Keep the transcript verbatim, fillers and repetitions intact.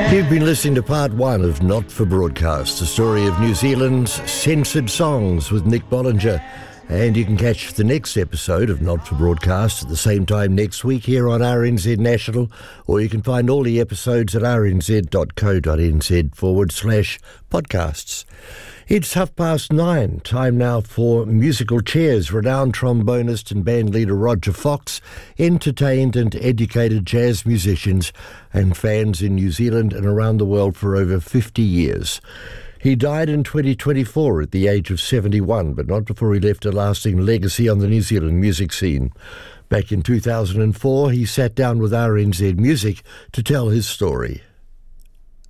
You've been listening to part one of Not for Broadcast, the story of New Zealand's censored songs with Nick Bollinger. And you can catch the next episode of Not for Broadcast at the same time next week here on R N Z National, or you can find all the episodes at rnz.co.nz forward slash podcasts. It's half past nine. Time now for Musical Chairs. Renowned trombonist and band leader Roger Fox entertained and educated jazz musicians and fans in New Zealand and around the world for over fifty years. He died in twenty twenty-four at the age of seventy-one, but not before he left a lasting legacy on the New Zealand music scene. Back in two thousand four, he sat down with R N Z Music to tell his story.